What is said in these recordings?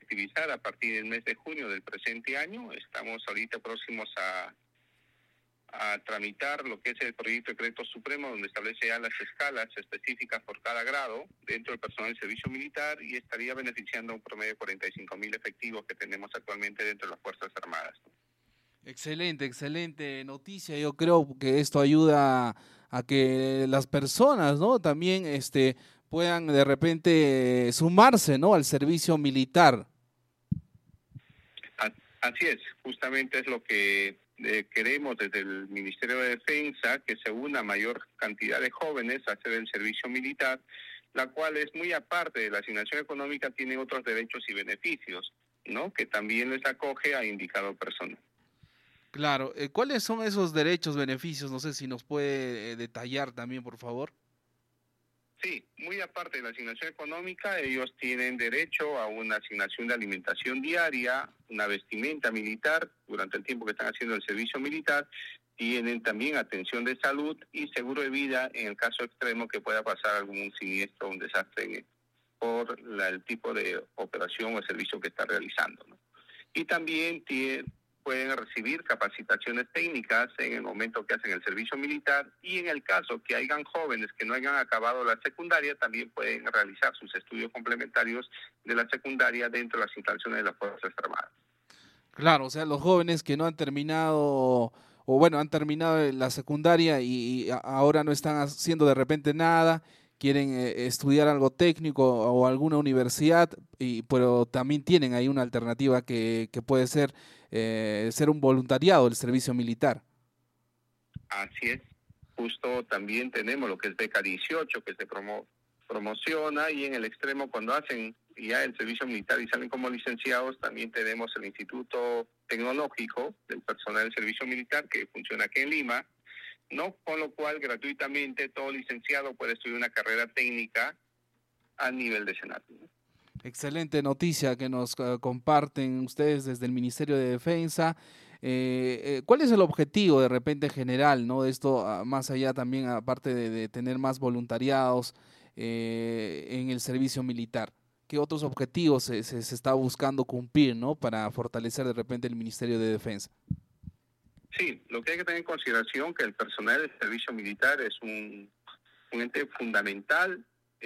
efectivizar a partir del mes de junio del presente año. Estamos ahorita próximos a tramitar lo que es el proyecto de decreto supremo, donde establece ya las escalas específicas por cada grado dentro del personal del servicio militar, y estaría beneficiando a un promedio de 45.000 efectivos que tenemos actualmente dentro de las Fuerzas Armadas. Excelente, excelente noticia. Yo creo que esto ayuda a que las personas, ¿no? También puedan de repente sumarse, ¿no? Al servicio militar. Así es, justamente es lo que queremos desde el Ministerio de Defensa, que se una mayor cantidad de jóvenes a hacer el servicio militar, la cual es muy aparte de la asignación económica, tiene otros derechos y beneficios, ¿no? Que también les acoge a indicado personal. Claro, ¿cuáles son esos derechos, beneficios? No sé si nos puede detallar también, por favor. Sí, muy aparte de la asignación económica, ellos tienen derecho a una asignación de alimentación diaria, una vestimenta militar durante el tiempo que están haciendo el servicio militar, tienen también atención de salud y seguro de vida en el caso extremo que pueda pasar algún siniestro o un desastre por el tipo de operación o servicio que está realizando, ¿no? Y también pueden recibir capacitaciones técnicas en el momento que hacen el servicio militar, y en el caso que hayan jóvenes que no hayan acabado la secundaria, también pueden realizar sus estudios complementarios de la secundaria dentro de las instalaciones de las Fuerzas Armadas. Claro, o sea, los jóvenes que no han terminado, o bueno, han terminado la secundaria y ahora no están haciendo de repente nada, quieren estudiar algo técnico o alguna universidad, pero también tienen ahí una alternativa que puede ser un voluntariado del servicio militar. Así es. Justo también tenemos lo que es beca 18, que se promociona, y en el extremo cuando hacen ya el servicio militar y salen como licenciados, también tenemos el Instituto Tecnológico del Personal del Servicio Militar, que funciona aquí en Lima, ¿no? Con lo cual gratuitamente todo licenciado puede estudiar una carrera técnica a nivel de Senado, ¿no? Excelente noticia que nos comparten ustedes desde el Ministerio de Defensa. ¿Cuál es el objetivo de repente general, ¿no? De esto, más allá también, aparte de tener más voluntariados en el servicio militar? ¿Qué otros objetivos se está buscando cumplir, ¿no? Para fortalecer de repente el Ministerio de Defensa. Sí, lo que hay que tener en consideración que el personal del servicio militar es un ente fundamental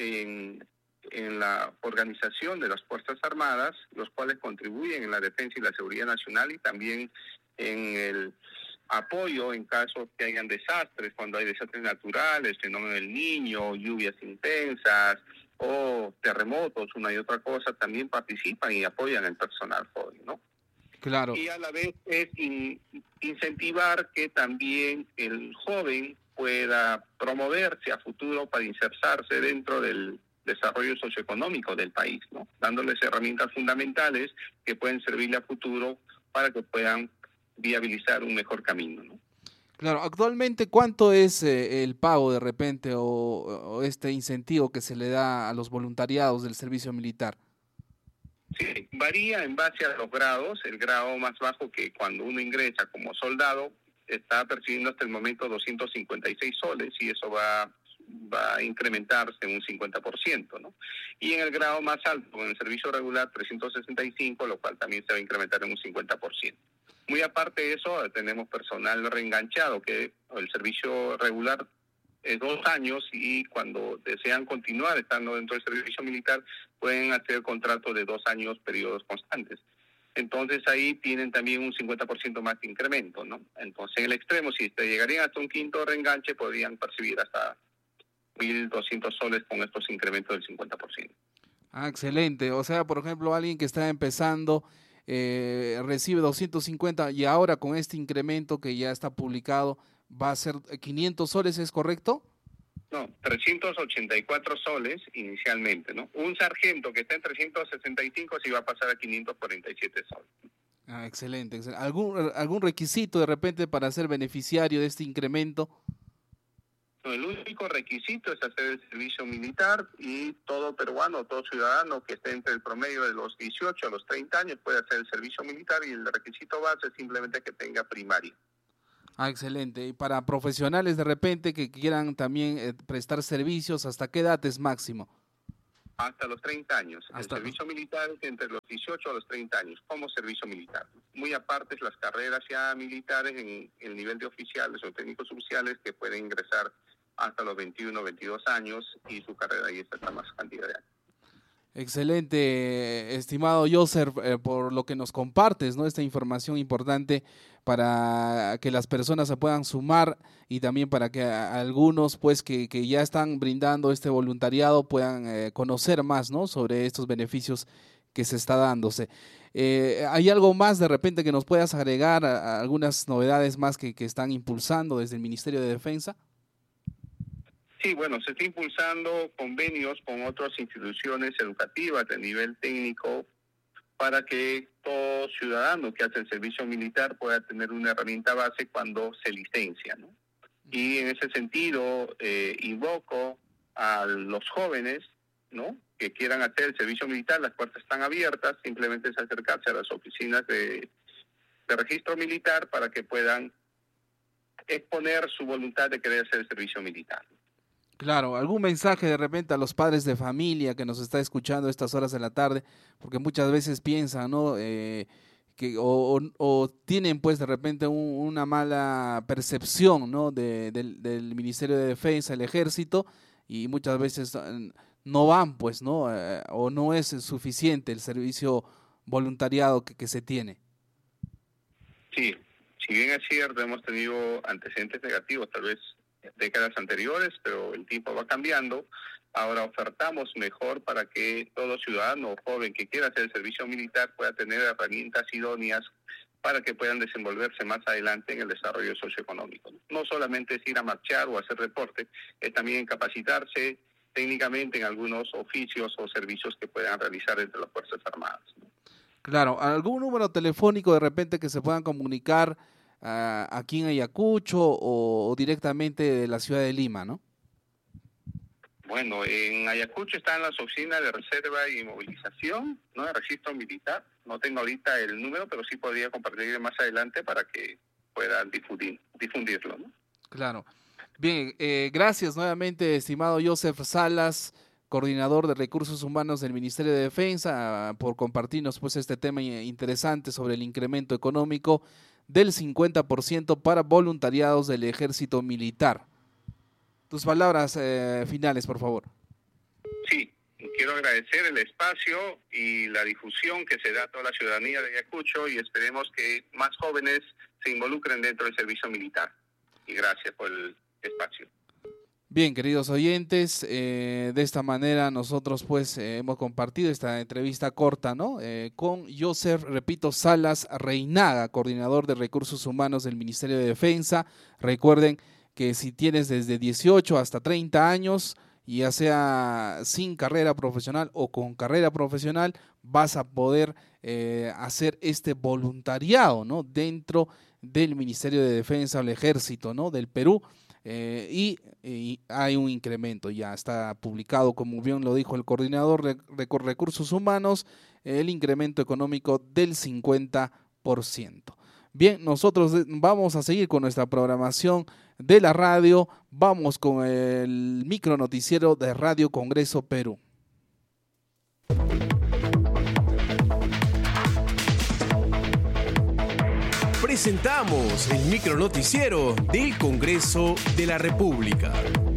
en la organización de las Fuerzas Armadas, los cuales contribuyen en la defensa y la seguridad nacional, y también en el apoyo en caso que hayan desastres, cuando hay desastres naturales, fenómeno del Niño, lluvias intensas o terremotos, una y otra cosa, también participan y apoyan al personal joven, ¿no? Claro. Y a la vez es incentivar que también el joven pueda promoverse a futuro para insertarse dentro del desarrollo socioeconómico del país, ¿no? Dándoles herramientas fundamentales que pueden servirle a futuro para que puedan viabilizar un mejor camino, ¿no? Claro, actualmente, ¿cuánto es el pago de repente o este incentivo que se le da a los voluntariados del servicio militar? Sí, varía en base a los grados. El grado más bajo, que cuando uno ingresa como soldado, está percibiendo hasta el momento 256 soles, y eso va a incrementarse en un 50%, ¿no? Y en el grado más alto, en el servicio regular, 365, lo cual también se va a incrementar en un 50%. Muy aparte de eso, tenemos personal reenganchado, que el servicio regular es 2 años, y cuando desean continuar estando dentro del servicio militar pueden hacer contratos de 2 años, periodos constantes. Entonces ahí tienen también un 50% más de incremento, ¿no? Entonces en el extremo, si te llegarían hasta un quinto reenganche, podrían percibir hasta 1.200 soles con estos incrementos del 50%. Ah, excelente. O sea, por ejemplo, alguien que está empezando recibe 250 y ahora con este incremento que ya está publicado va a ser 500 soles, ¿es correcto? No, 384 soles inicialmente, ¿no? Un sargento que está en 365 sí va a pasar a 547 soles. Ah, excelente, excelente. ¿Algún requisito de repente para ser beneficiario de este incremento? No, el único requisito es hacer el servicio militar, y todo peruano, todo ciudadano que esté entre el promedio de los 18 a los 30 años puede hacer el servicio militar, y el requisito base es simplemente que tenga primaria. Ah, excelente. Y para profesionales de repente que quieran también prestar servicios, ¿hasta qué edad es máximo? Hasta los 30 años. Hasta... El servicio militar es entre los 18 a los 30 años, como servicio militar. Muy aparte las carreras ya militares en el nivel de oficiales o técnicos oficiales que pueden ingresar hasta los 21, 22 años y su carrera ahí está más cantidad de años. Excelente, estimado Joseph, por lo que nos compartes, ¿no? Esta información importante para que las personas se puedan sumar y también para que algunos pues que ya están brindando este voluntariado puedan conocer más, ¿no? Sobre estos beneficios que se está dándose. ¿Hay algo más de repente que nos puedas agregar, a algunas novedades más que están impulsando desde el Ministerio de Defensa? Sí, bueno, se está impulsando convenios con otras instituciones educativas de nivel técnico para que todo ciudadano que hace el servicio militar pueda tener una herramienta base cuando se licencia, ¿no? Y en ese sentido, invoco a los jóvenes, ¿no?, que quieran hacer el servicio militar. Las puertas están abiertas, simplemente es acercarse a las oficinas de registro militar para que puedan exponer su voluntad de querer hacer el servicio militar. Claro, algún mensaje de repente a los padres de familia que nos está escuchando a estas horas de la tarde, porque muchas veces piensan, ¿no?, que o tienen pues de repente una mala percepción, ¿no?, del Ministerio de Defensa, el Ejército, y muchas veces no van pues, ¿no?, o no es suficiente el servicio voluntariado que se tiene. Sí, si bien es cierto, hemos tenido antecedentes negativos, tal vez décadas anteriores, pero el tiempo va cambiando. Ahora ofertamos mejor para que todo ciudadano o joven que quiera hacer el servicio militar pueda tener herramientas idóneas para que puedan desenvolverse más adelante en el desarrollo socioeconómico. No solamente es ir a marchar o hacer reporte, es también capacitarse técnicamente en algunos oficios o servicios que puedan realizar entre las Fuerzas Armadas. Claro, ¿algún número telefónico de repente que se puedan comunicar aquí en Ayacucho o directamente de la ciudad de Lima, ¿no? Bueno, en Ayacucho están las oficinas de reserva y movilización, ¿no?, de registro militar. No tengo ahorita el número, pero sí podría compartir más adelante para que puedan difundirlo, ¿no? Claro. Bien, gracias nuevamente, estimado Joseph Salas, coordinador de Recursos Humanos del Ministerio de Defensa, por compartirnos pues este tema interesante sobre el incremento económico del 50% para voluntariados del Ejército Militar. Tus palabras finales, por favor. Sí, quiero agradecer el espacio y la difusión que se da a toda la ciudadanía de Ayacucho y esperemos que más jóvenes se involucren dentro del servicio militar. Y gracias por el espacio. Bien, queridos oyentes, de esta manera nosotros pues hemos compartido esta entrevista corta, ¿no?, con Joseph, repito, Salas Reinaga, coordinador de Recursos Humanos del Ministerio de Defensa. Recuerden que si tienes desde 18 hasta 30 años, ya sea sin carrera profesional o con carrera profesional, vas a poder hacer este voluntariado, ¿no?, dentro del Ministerio de Defensa o el Ejército, ¿no?, del Perú. Y hay un incremento, ya está publicado, como bien lo dijo el coordinador de Recursos Humanos, el incremento económico del 50%. Bien, nosotros vamos a seguir con nuestra programación de la radio, vamos con el micro noticiero de Radio Congreso Perú. Presentamos el micronoticiero del Congreso de la República.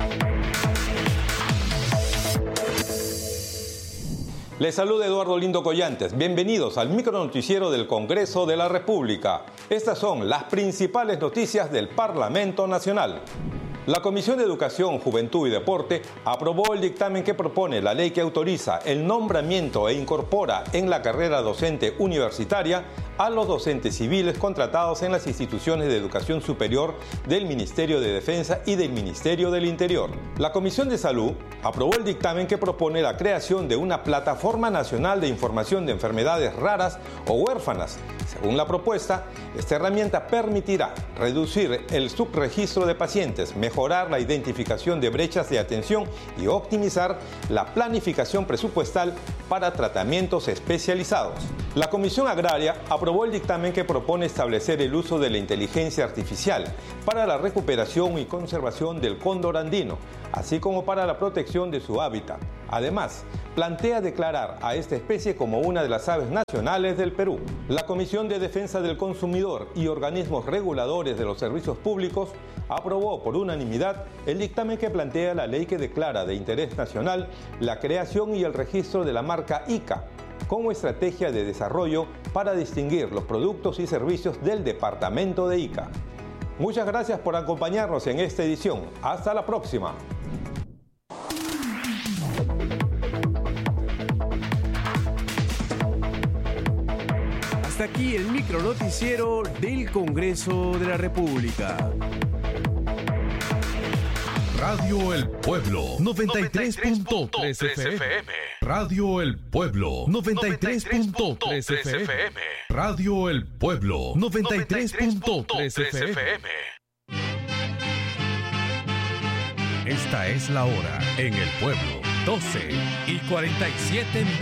Les saluda Eduardo Lindo Collantes. Bienvenidos al micronoticiero del Congreso de la República. Estas son las principales noticias del Parlamento Nacional. La Comisión de Educación, Juventud y Deporte aprobó el dictamen que propone la ley que autoriza el nombramiento e incorpora en la carrera docente universitaria a los docentes civiles contratados en las instituciones de educación superior del Ministerio de Defensa y del Ministerio del Interior. La Comisión de Salud aprobó el dictamen que propone la creación de una plataforma nacional de información de enfermedades raras o huérfanas. Según la propuesta, esta herramienta permitirá reducir el subregistro de pacientes, mejorar la identificación de brechas de atención y optimizar la planificación presupuestal para tratamientos especializados. La Comisión Agraria aprobó el dictamen que propone establecer el uso de la inteligencia artificial para la recuperación y conservación del cóndor andino, así como para la protección de su hábitat. Además, plantea declarar a esta especie como una de las aves nacionales del Perú. La Comisión de Defensa del Consumidor y organismos reguladores de los servicios públicos aprobó por unanimidad el dictamen que plantea la ley que declara de interés nacional la creación y el registro de la marca ICA como estrategia de desarrollo para distinguir los productos y servicios del departamento de Ica. Muchas gracias por acompañarnos en esta edición. Hasta la próxima. Hasta aquí el micronoticiero del Congreso de la República. Radio El Pueblo 93.3 FM. Radio El Pueblo 93.3 FM. Radio El Pueblo 93.3 FM. Esta es la hora en El Pueblo, 12:47 minutos.